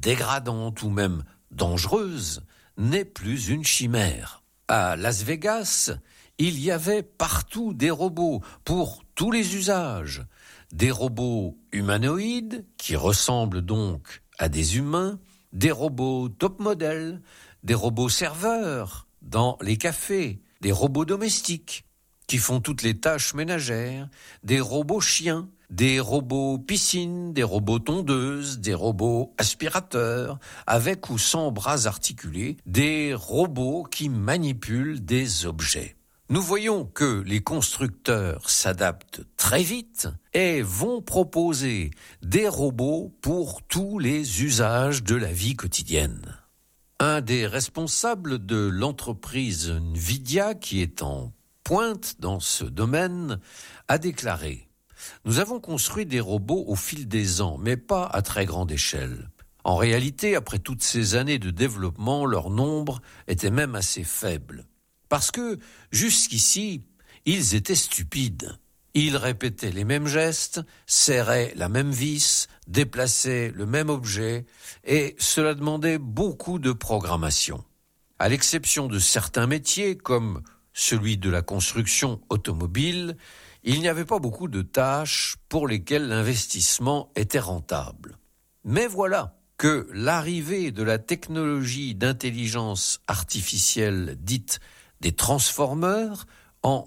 dégradante ou même dangereuse n'est plus une chimère. À Las Vegas, il y avait partout des robots pour tous les usages. Des robots humanoïdes qui ressemblent donc à des humains, des robots top modèle, des robots serveurs dans les cafés, des robots domestiques qui font toutes les tâches ménagères, des robots chiens, des robots piscines, des robots tondeuses, des robots aspirateurs, avec ou sans bras articulés, des robots qui manipulent des objets. Nous voyons que les constructeurs s'adaptent très vite et vont proposer des robots pour tous les usages de la vie quotidienne. Un des responsables de l'entreprise Nvidia, qui est en pointe dans ce domaine, a déclaré « Nous avons construit des robots au fil des ans, mais pas à très grande échelle. En réalité, après toutes ces années de développement, leur nombre était même assez faible. Parce que, jusqu'ici, ils étaient stupides. Ils répétaient les mêmes gestes, serraient la même vis, déplaçaient le même objet, et cela demandait beaucoup de programmation. À l'exception de certains métiers, comme celui de la construction automobile, il n'y avait pas beaucoup de tâches pour lesquelles l'investissement était rentable. Mais voilà que l'arrivée de la technologie d'intelligence artificielle dite des transformeurs en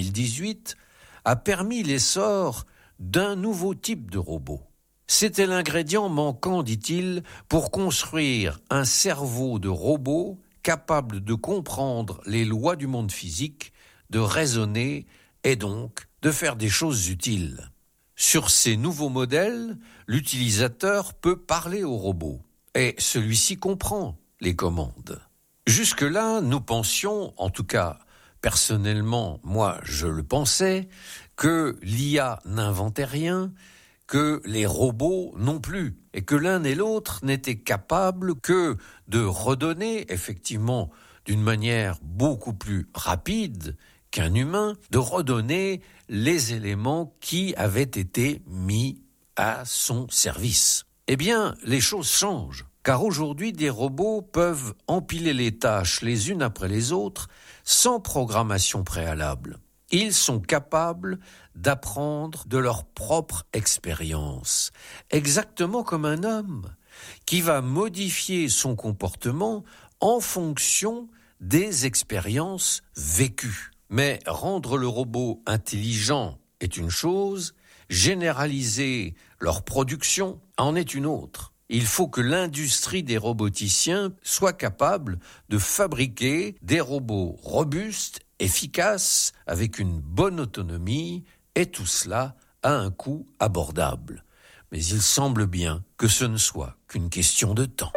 2018 a permis l'essor d'un nouveau type de robot. C'était l'ingrédient manquant, dit-il, pour construire un cerveau de robot capable de comprendre les lois du monde physique, de raisonner et donc de faire des choses utiles. Sur ces nouveaux modèles, l'utilisateur peut parler au robot et celui-ci comprend les commandes. Jusque-là, nous pensions, en tout cas personnellement, moi je le pensais, que l'IA n'inventait rien, que les robots non plus, et que l'un et l'autre n'étaient capables que de redonner, effectivement, d'une manière beaucoup plus rapide qu'un humain, de redonner les éléments qui avaient été mis à son service. Eh bien, les choses changent, car aujourd'hui, des robots peuvent empiler les tâches les unes après les autres sans programmation préalable. Ils sont capables d'apprendre de leur propre expérience, exactement comme un homme qui va modifier son comportement en fonction des expériences vécues. Mais rendre le robot intelligent est une chose, généraliser leur production en est une autre. Il faut que l'industrie des roboticiens soit capable de fabriquer des robots robustes, efficaces, avec une bonne autonomie, et tout cela à un coût abordable. Mais il semble bien que ce ne soit qu'une question de temps.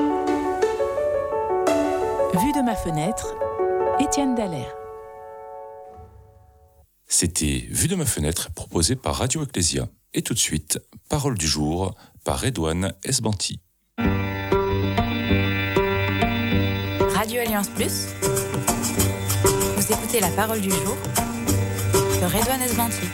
Vue de ma fenêtre, Étienne Dallaire. C'était Vue de ma fenêtre, proposé par Radio Ecclésia. Et tout de suite, Parole du jour, par Redouane Esbanti. Radio Alliance Plus. Vous écoutez la Parole du jour de Redouane Esbanti.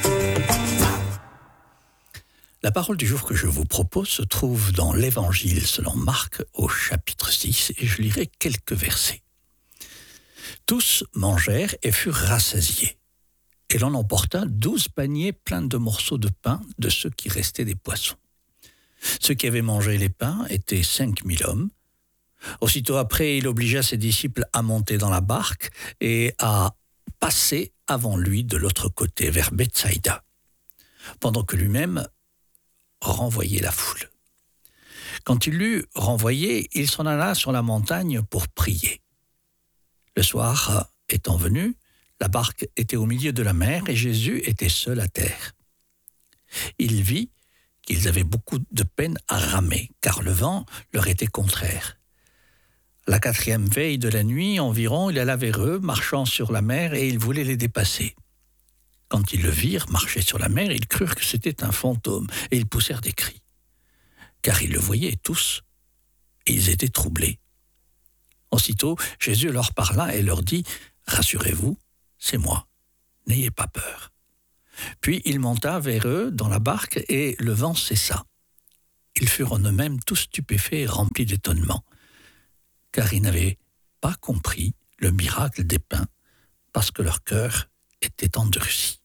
La parole du jour que je vous propose se trouve dans l'Évangile selon Marc au chapitre 6 et je lirai quelques versets. Tous mangèrent et furent rassasiés. Et l'on emporta 12 paniers pleins de morceaux de pain de ceux qui restaient des poissons. Ceux qui avaient mangé les pains étaient 5000 hommes. Aussitôt après, il obligea ses disciples à monter dans la barque et à passer avant lui de l'autre côté, vers Bethsaïda, pendant que lui-même renvoyait la foule. Quand il l'eut renvoyé, il s'en alla sur la montagne pour prier. Le soir étant venu, la barque était au milieu de la mer et Jésus était seul à terre. Il vit qu'ils avaient beaucoup de peine à ramer, car le vent leur était contraire. La 4e veille de la nuit environ, il alla vers eux, marchant sur la mer, et il voulait les dépasser. Quand ils le virent marcher sur la mer, ils crurent que c'était un fantôme, et ils poussèrent des cris. Car ils le voyaient tous, et ils étaient troublés. Aussitôt, Jésus leur parla et leur dit « Rassurez-vous, c'est moi, n'ayez pas peur. » Puis il monta vers eux dans la barque et le vent cessa. Ils furent en eux-mêmes tous stupéfaits et remplis d'étonnement, car ils n'avaient pas compris le miracle des pains, parce que leur cœur était endurci.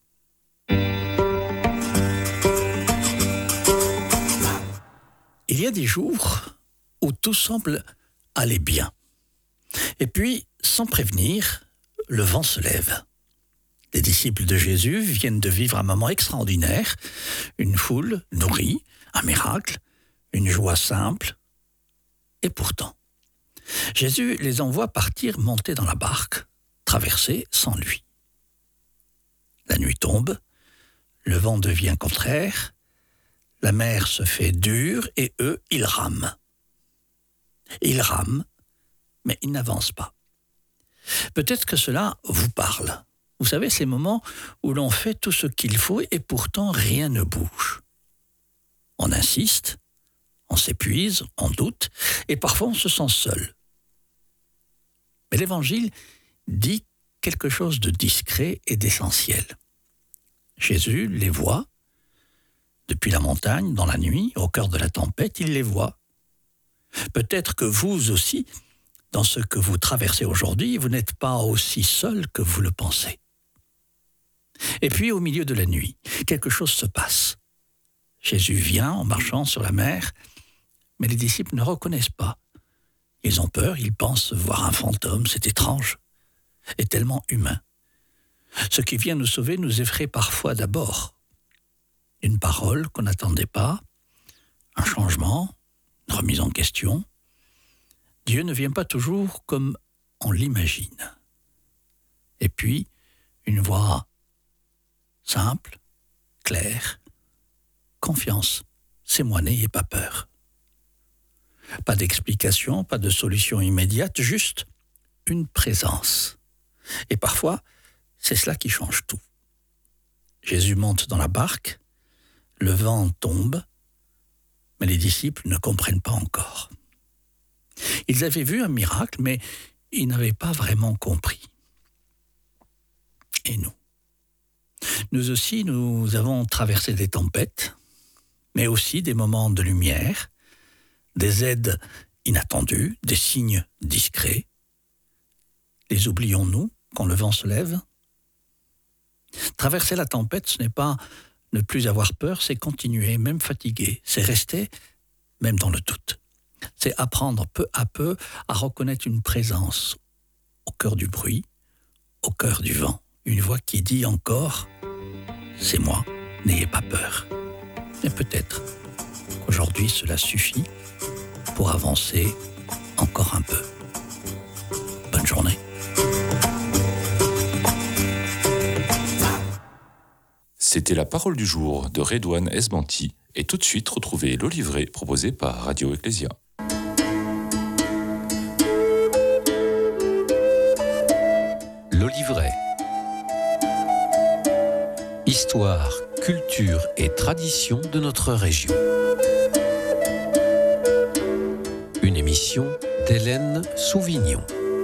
Il y a des jours où tout semble aller bien. Et puis, sans prévenir, le vent se lève. Les disciples de Jésus viennent de vivre un moment extraordinaire, une foule nourrie, un miracle, une joie simple. Et pourtant, Jésus les envoie partir monter dans la barque, traverser sans lui. La nuit tombe, le vent devient contraire, la mer se fait dure et eux, ils rament. Ils rament, mais ils n'avancent pas. Peut-être que cela vous parle. Vous savez, ces moments où l'on fait tout ce qu'il faut et pourtant rien ne bouge. On insiste, on s'épuise, on doute et parfois on se sent seul. Mais l'Évangile dit quelque chose de discret et d'essentiel. Jésus les voit, depuis la montagne, dans la nuit, au cœur de la tempête, il les voit. Peut-être que vous aussi, dans ce que vous traversez aujourd'hui, vous n'êtes pas aussi seul que vous le pensez. Et puis, au milieu de la nuit, quelque chose se passe. Jésus vient en marchant sur la mer, mais les disciples ne reconnaissent pas. Ils ont peur, ils pensent voir un fantôme, c'est étrange et tellement humain. Ce qui vient nous sauver nous effraie parfois d'abord. Une parole qu'on n'attendait pas, un changement, une remise en question. Dieu ne vient pas toujours comme on l'imagine. Et puis, une voix simple, claire, confiance, c'est moi, n'ayez pas peur. Pas d'explication, pas de solution immédiate, juste une présence. Et parfois, c'est cela qui change tout. Jésus monte dans la barque, le vent tombe, mais les disciples ne comprennent pas encore. Ils avaient vu un miracle, mais ils n'avaient pas vraiment compris. Et nous? Nous aussi, nous avons traversé des tempêtes, mais aussi des moments de lumière, des aides inattendues, des signes discrets. Les oublions-nous quand le vent se lève? Traverser la tempête, ce n'est pas ne plus avoir peur, c'est continuer, même fatigué. C'est rester, même dans le doute. C'est apprendre peu à peu à reconnaître une présence au cœur du bruit, au cœur du vent. Une voix qui dit encore « C'est moi, n'ayez pas peur ». Mais peut-être qu'aujourd'hui cela suffit pour avancer encore un peu. Bonne journée. C'était la parole du jour de Redouane Esbanti. Et tout de suite, retrouvez l'Olivret proposé par Radio Ecclésia. L'Olivret. Histoire, culture et tradition de notre région. Une émission d'Hélène Souvignon.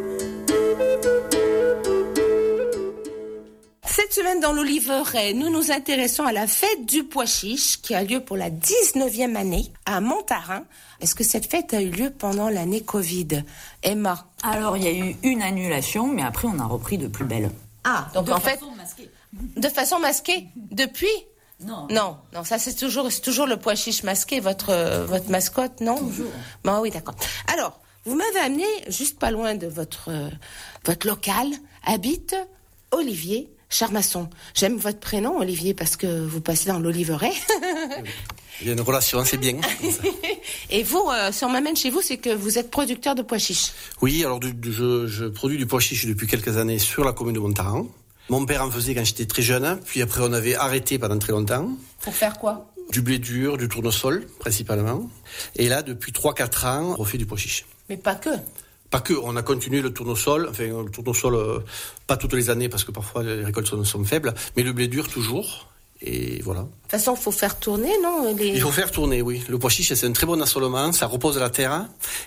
Cette semaine dans l'Olivret, nous nous intéressons à la fête du pois chiche qui a lieu pour la 19e année à Montarin. Est-ce que cette fête a eu lieu pendant l'année Covid? Emma? Alors, il y a eu une annulation, mais après, on a repris de plus belle. Ah, donc en fait... masquée. De façon masquée? Depuis? Non, ça c'est toujours le pois chiche masqué, votre mascotte, non? Toujours. Bon, oui, d'accord. Alors, vous m'avez amené, juste pas loin de votre local, habite Olivier Charmasson. J'aime votre prénom, Olivier, parce que vous passez dans l'Olivret. Il y a une relation, c'est bien. Et vous, si on m'amène chez vous, c'est que vous êtes producteur de pois chiches. Oui, alors je produis du pois chiche depuis quelques années sur la commune de Montaran. Mon père en faisait quand j'étais très jeune, puis après on avait arrêté pendant très longtemps. Pour faire quoi? Du blé dur, du tournesol, principalement. Et là, depuis 3-4 ans, on fait du pois chiche. Mais pas que. Pas que, on a continué le tournesol, pas toutes les années parce que parfois les récoltes sont faibles, mais le blé dur toujours, et voilà. De toute façon, il faut faire tourner, non? Il faut faire tourner, oui. Le pois chiche, c'est un très bon assolement, ça repose la terre,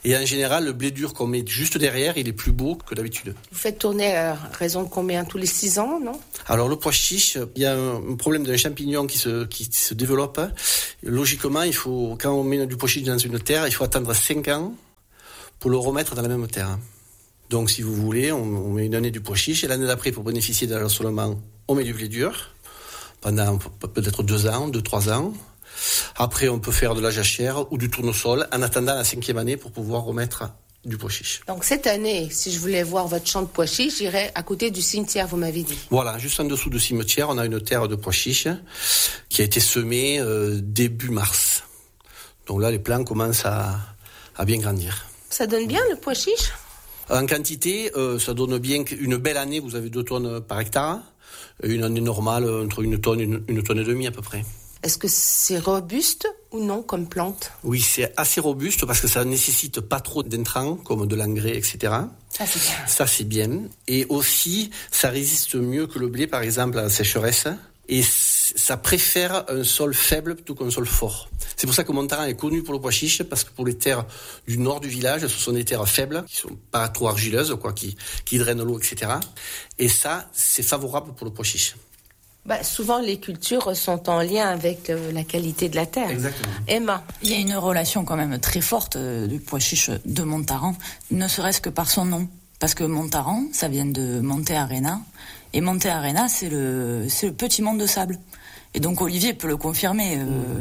Et en général, le blé dur qu'on met juste derrière, il est plus beau que d'habitude. Vous faites tourner à raison de combien? Tous les 6 ans, non? Alors le pois chiche, il y a un problème d'un champignon qui se développe. Logiquement, quand on met du pois chiche dans une terre, il faut attendre 5 ans pour le remettre dans la même terre. Donc si vous voulez, on met une année du pois chiche et l'année d'après, pour bénéficier de l'assolement, on met du blé dur pendant peut-être 2 ans, 2-3 ans. Après, on peut faire de la jachère ou du tournesol en attendant la 5e année pour pouvoir remettre du pois chiche. Donc cette année, si je voulais voir votre champ de pois chiche, j'irais à côté du cimetière, vous m'avez dit. Voilà, juste en dessous du cimetière, on a une terre de pois chiche qui a été semée début mars. Donc là, les plants commencent à bien grandir. Ça donne bien le pois chiche? En quantité, ça donne bien une belle année, vous avez 2 tonnes par hectare. Une année normale, entre 1 tonne et 1 tonne et demie à peu près. Est-ce que c'est robuste ou non comme plante? Oui, c'est assez robuste parce que ça ne nécessite pas trop d'intrants, comme de l'engrais, etc. Ça, c'est bien. Ça, c'est bien. Et aussi, ça résiste mieux que le blé, par exemple, à la sécheresse. Et ça préfère un sol faible plutôt qu'un sol fort. C'est pour ça que Montaran est connu pour le pois chiche, parce que pour les terres du nord du village, ce sont des terres faibles, qui sont pas trop argileuses, qui drainent l'eau, etc. Et ça, c'est favorable pour le pois chiche. Souvent, les cultures sont en lien avec la qualité de la terre. Exactement. Emma? Il y a une relation quand même très forte du pois chiche de Montaran, ne serait-ce que par son nom. Parce que Montaran, ça vient de Monte Arena. Et Monte Arena, c'est le petit monde de sable. Et donc Olivier peut le confirmer.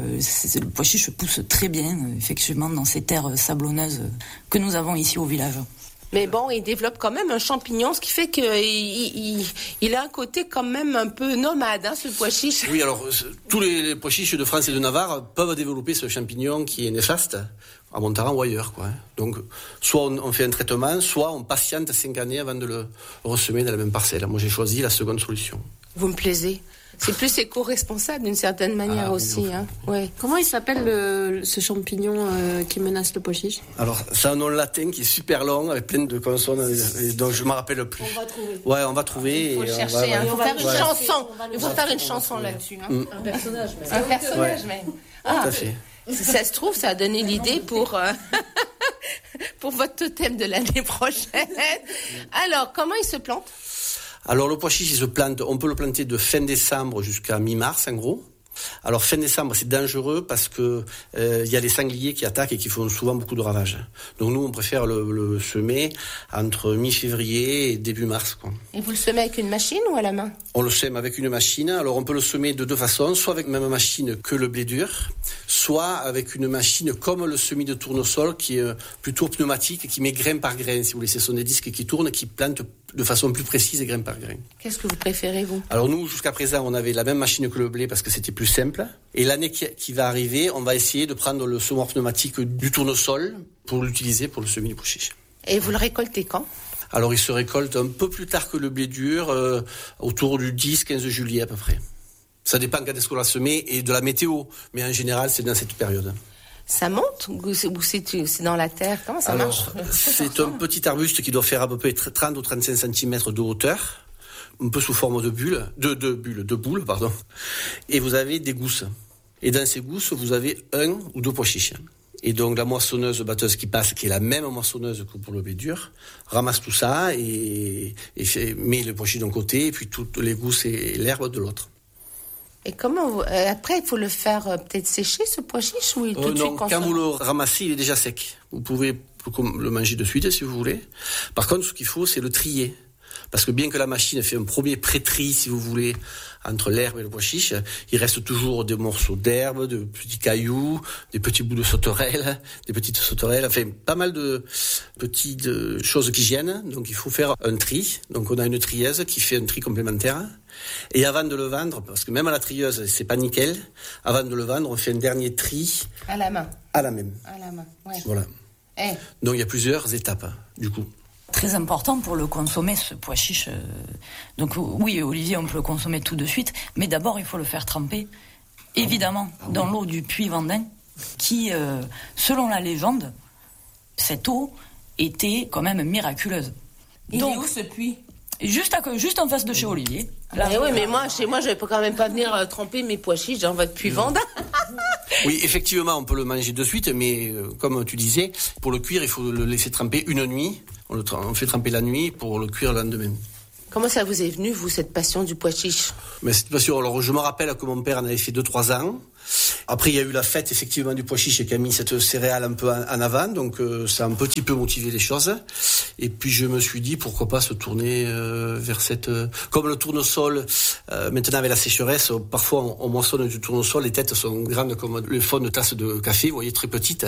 Le pois chiche pousse très bien, effectivement, dans ces terres sablonneuses que nous avons ici au village. Mais bon, il développe quand même un champignon, ce qui fait qu'il a un côté quand même un peu nomade, ce pois chiche. Oui, alors tous les pois chiches de France et de Navarre peuvent développer ce champignon qui est néfaste à Montaran ou ailleurs, Donc, soit on fait un traitement, soit on patiente 5 années avant de le ressemer dans la même parcelle. Moi, j'ai choisi la seconde solution. Vous me plaisez. C'est plus éco-responsable d'une certaine manière aussi. Ouais. Comment il s'appelle ce champignon qui menace le pois chiche? Alors, c'est un nom latin qui est super long, avec plein de consonnes, donc je ne me rappelle plus. On va trouver. Ouais, on va trouver. Il faut chercher, il faut faire une chanson. Il faut faire une chanson là-dessus. Un personnage même. Un personnage même. Tout à fait. Si ça se trouve, ça a donné l'idée pour votre totem de l'année prochaine. Alors, comment il se plante? Alors le pois chiche, il se plante, on peut le planter de fin décembre jusqu'à mi-mars en gros. Alors fin décembre, c'est dangereux parce que y a les sangliers qui attaquent et qui font souvent beaucoup de ravages. Donc nous, on préfère le semer entre mi-février et début mars. Et vous le semez avec une machine ou à la main? On le sème avec une machine. Alors on peut le semer de 2 façons, soit avec la même machine que le blé dur, soit avec une machine comme le semis de tournesol qui est plutôt pneumatique, qui met grain par grain. Si vous voulez, ce sont des disques qui tournent et qui plantent de façon plus précise et grain par grain. Qu'est-ce que vous préférez, vous? Alors nous, jusqu'à présent, on avait la même machine que le blé parce que c'était plus simple. Et l'année qui va arriver, on va essayer de prendre le semoir pneumatique du tournesol pour l'utiliser pour le semis du pois chiche. Et vous le récoltez quand? Alors il se récolte un peu plus tard que le blé dur, autour du 10-15 juillet à peu près. Ça dépend quand est-ce qu'on l'a semé et de la météo, mais en général, c'est dans cette période. Ça monte ou c'est dans la terre? Comment ça marche? C'est un petit arbuste qui doit faire à peu près 30 ou 35 cm de hauteur, un peu sous forme de boule. Et vous avez des gousses. Et dans ces gousses, vous avez 1 ou 2 pois chiches. Et donc la moissonneuse batteuse qui passe, qui est la même moissonneuse que pour le blé dur, ramasse tout ça et met le pois chiche d'un côté et puis toutes les gousses et l'herbe de l'autre. Et comment après, il faut le faire peut-être sécher, ce pois chiche, ou tout de suite quand vous le ramassez, il est déjà sec. Vous pouvez le manger de suite, si vous voulez. Par contre, ce qu'il faut, c'est le trier. Parce que bien que la machine fait un premier pré-tri, si vous voulez, entre l'herbe et le pois chiche, il reste toujours des morceaux d'herbe, de petits cailloux, des petits bouts de sauterelles, des petites sauterelles, enfin pas mal de petites choses qui gênent. Donc il faut faire un tri. Donc on a une trieuse qui fait un tri complémentaire. Et avant de le vendre, parce que même à la trieuse, c'est pas nickel, avant de le vendre, on fait un dernier tri. À la main. À la même. À la main, ouais. Voilà. Donc il y a plusieurs étapes, du coup. Très important pour le consommer, ce pois chiche. Donc oui, Olivier, on peut le consommer tout de suite, mais d'abord, il faut le faire tremper, évidemment, dans l'eau du puits Vendin, qui, selon la légende, cette eau était quand même miraculeuse. Il est où ce puits? Juste en face de chez Olivier. Oui, mais moi, chez moi, je ne peux quand même pas venir tremper mes pois chiches dans votre puits Vendin. Oui, effectivement, on peut le manger de suite, mais comme tu disais, pour le cuire, il faut le laisser tremper une nuit. On fait tremper la nuit pour le cuire le lendemain. Comment ça vous est venu, vous, cette passion du pois chiche? Mais cette passion, alors je me rappelle que mon père en avait fait 2-3 ans. Après, il y a eu la fête, effectivement, du pois chiche qui a mis cette céréale un peu en avant, donc ça a un petit peu motivé les choses. Et puis je me suis dit, pourquoi pas se tourner vers cette... Comme le tournesol, maintenant avec la sécheresse, parfois on moissonne du tournesol, les têtes sont grandes comme le fond de tasse de café, vous voyez, très petites.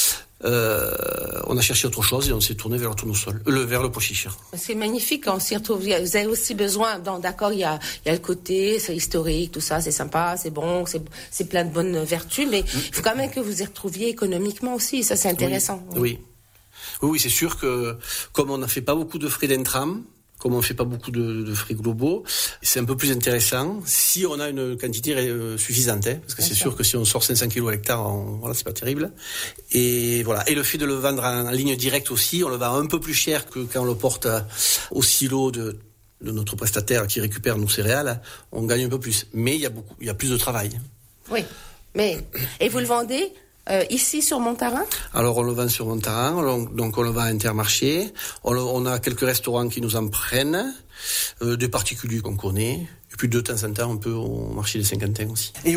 On a cherché autre chose et on s'est tourné vers le tournesol, vers le pois chiche. C'est magnifique quand on s'y retrouve. Vous avez aussi besoin, d'accord, il y a le côté, c'est historique, tout ça, c'est sympa, c'est bon, c'est plein de bonnes vertus, mais il faut quand même que vous y retrouviez économiquement aussi, ça c'est intéressant. Oui, c'est sûr que comme on n'a fait pas beaucoup de frais d'intrants, comme on ne fait pas beaucoup de frais globaux, c'est un peu plus intéressant si on a une quantité suffisante, parce que c'est sûr que si on sort 500 kilos à l'hectare, voilà, c'est pas terrible. Et voilà. Et le fait de le vendre en ligne directe aussi, on le vend un peu plus cher que quand on le porte au silo de notre prestataire qui récupère nos céréales, on gagne un peu plus. Mais il y a plus de travail. Oui. Et vous le vendez ici sur Montarin? Alors on le vend sur Montarin, donc on le vend à Intermarché. On a quelques restaurants qui nous en prennent, des particuliers qu'on connaît. Et puis de temps en temps, on peut au marché des Saint-Quentin aussi. Et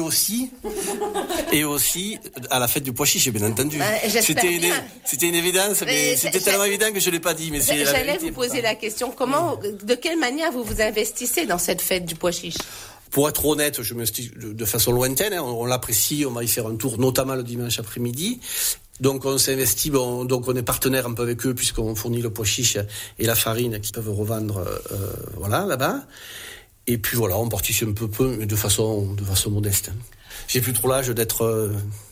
aussi à la fête du pois chiche, bien entendu. C'était une évidence, mais c'était tellement évident que je l'ai pas dit. Mais j'allais vous poser la question, de quelle manière vous vous investissez dans cette fête du pois chiche? Pour être honnête, je me dis de façon lointaine, on l'apprécie, on va y faire un tour, notamment le dimanche après-midi. Donc on s'investit, donc on est partenaire un peu avec eux puisqu'on fournit le pois chiche et la farine qu'ils peuvent revendre là-bas. Et puis voilà, on participe un peu, mais de façon modeste. J'ai plus trop l'âge d'être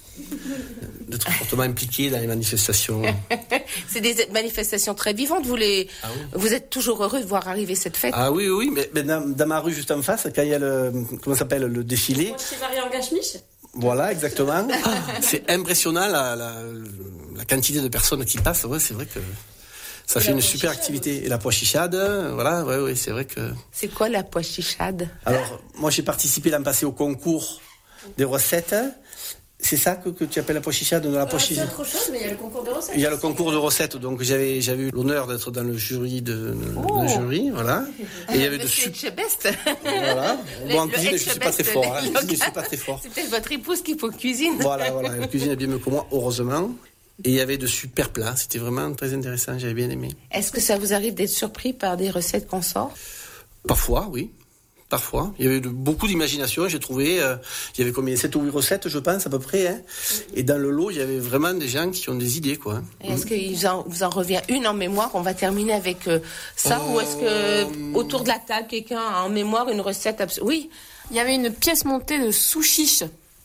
fortement impliqué dans les manifestations. C'est des manifestations très vivantes. Vous êtes toujours heureux de voir arriver cette fête. Ah oui, mais dans ma rue juste en face, quand il y a le défilé. Chez Marion Gachmich. Voilà, exactement. C'est impressionnant la quantité de personnes qui passent. Ouais, c'est vrai que ça fait une super activité. Et la pois chichade, voilà, ouais, c'est vrai que... C'est quoi la pois chichade? Alors, moi j'ai participé l'an passé au concours des recettes. C'est ça que tu appelles la pois chichade? C'est autre chose, mais il y a le concours de recettes. Il y a le concours de recettes, donc j'avais eu l'honneur d'être dans le jury voilà. Et il y avait best. Voilà. Bon, en cuisine, je suis pas très fort. Je suis pas très fort. C'est peut-être votre épouse qui cuisine. Voilà. Elle cuisine bien mieux que moi, heureusement. Et il y avait de super plats. C'était vraiment très intéressant. J'avais bien aimé. Est-ce que ça vous arrive d'être surpris par des recettes qu'on sort? Parfois, oui. Parfois. Il y avait beaucoup d'imagination, j'ai trouvé. Il y avait combien 7 ou 8 recettes, je pense, à peu près. Hein. Et dans le lot, il y avait vraiment des gens qui ont des idées, quoi. Et est-ce qu'il vous en revient une en mémoire? On va terminer avec ça. Ou est-ce que, autour de la table, quelqu'un a en mémoire une recette Oui. Il y avait une pièce montée de sous-chiches.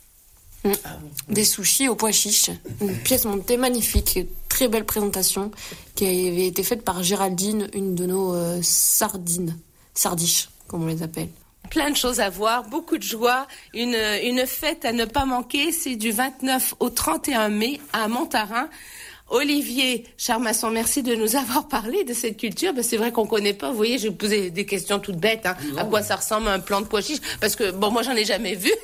Des sushis au pois chiche. Une pièce montée magnifique, très belle présentation, qui avait été faite par Géraldine, une de nos sardiches, comme on les appelle. Plein de choses à voir, beaucoup de joie, une fête à ne pas manquer, c'est du 29 au 31 mai à Montarin. Olivier Charmasson, merci de nous avoir parlé de cette culture. C'est vrai qu'on connaît pas. Vous voyez, je vais vous poser des questions toutes bêtes. À quoi ça ressemble un plant de pois chiche? Parce que, moi, j'en ai jamais vu.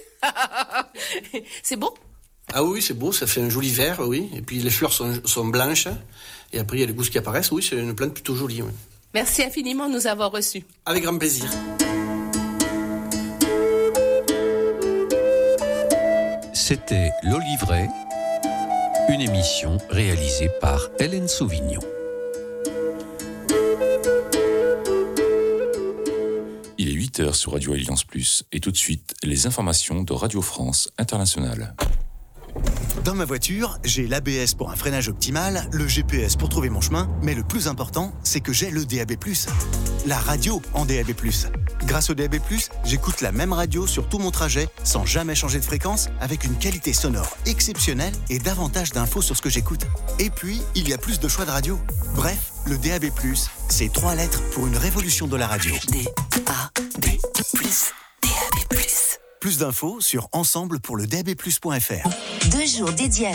C'est beau? Ah oui, c'est beau. Ça fait un joli vert, oui. Et puis, les fleurs sont blanches. Et après, il y a les gousses qui apparaissent. Oui, c'est une plante plutôt jolie, oui. Merci infiniment de nous avoir reçus. Avec grand plaisir. C'était l'Olivret, une émission réalisée par Hélène Sauvignon. Il est 8h sur Radio Alliance Plus et tout de suite, les informations de Radio France Internationale. Dans ma voiture, j'ai l'ABS pour un freinage optimal, le GPS pour trouver mon chemin, mais le plus important, c'est que j'ai le DAB+, la radio en DAB+. Grâce au DAB+, j'écoute la même radio sur tout mon trajet, sans jamais changer de fréquence, avec une qualité sonore exceptionnelle et davantage d'infos sur ce que j'écoute. Et puis, il y a plus de choix de radio. Bref, le DAB+, c'est 3 lettres pour une révolution de la radio. DAB+. Plus d'infos sur ensemble pour le DAB+.fr. 2 jours dédiés à